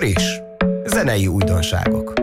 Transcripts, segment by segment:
Friss. Zenei újdonságok.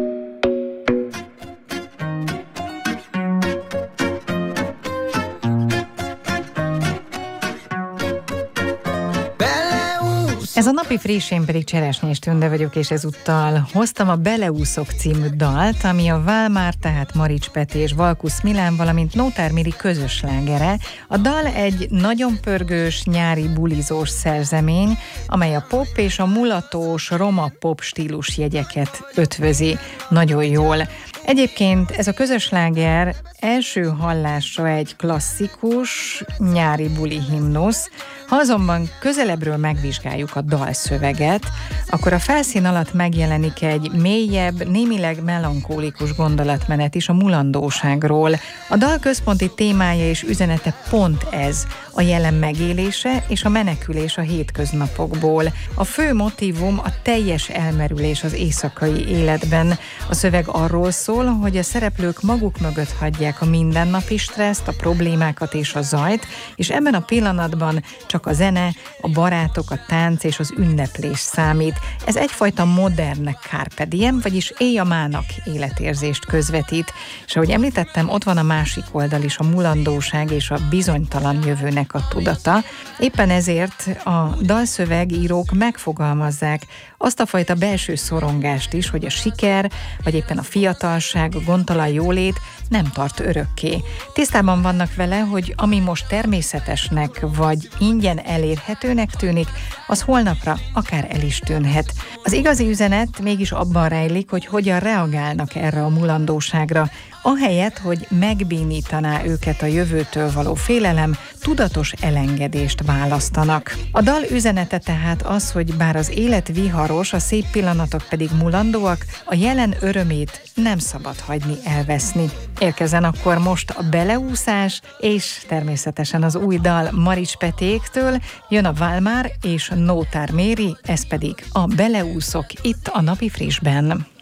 Ez a napi friss, én pedig Cseresnyés Tünde vagyok, és ezúttal hoztam a Beleúszok című dalt, ami a Válmár, tehát Marics Peti és Valkusz Milán, valamint Nótár Miri közös slágere. A dal egy nagyon pörgős, nyári bulizós szerzemény, amely a pop és a mulatós roma pop stílus jegyeket ötvözi nagyon jól. Egyébként ez a közös sláger első hallásra egy klasszikus nyári buli himnusz. Ha azonban közelebbről megvizsgáljuk a dalszöveget, akkor a felszín alatt megjelenik egy mélyebb, némileg melankólikus gondolatmenet is a mulandóságról. A dal központi témája és üzenete pont ez, a jelen megélése és a menekülés a hétköznapokból. A fő motívum a teljes elmerülés az éjszakai életben. A szöveg arról szól, hogy a szereplők maguk mögött hagyják a mindennapi stresszt, a problémákat és a zajt, és ebben a pillanatban csak a zene, a barátok, a tánc és az ünneplés számít. Ez egyfajta modern carpe diem, vagyis éj-a-mának életérzést közvetít. És ahogy említettem, ott van a másik oldal is, a mulandóság és a bizonytalan jövőnek a tudata. Éppen ezért a dalszövegírók megfogalmazzák azt a fajta belső szorongást is, hogy a siker, vagy éppen a fiatalság, a gondtalan jólét nem tart örökké. Tisztában vannak vele, hogy ami most természetesnek vagy ingyen elérhetőnek tűnik, az holnapra akár el is tűnhet. Az igazi üzenet mégis abban rejlik, hogy hogyan reagálnak erre a mulandóságra, ahelyett, hogy megbénítaná őket a jövőtől való félelem, tudatos elengedést választanak. A dal üzenete tehát az, hogy bár az élet viharos, a szép pillanatok pedig mulandóak, a jelen örömét nem szabad hagyni elveszni. Érkezzen akkor most a Beleúszás, és természetesen az új dal Marics Petéktől, jön a Válmár és Nótár Méri, ez pedig a Beleúszok itt a Napi Frissben.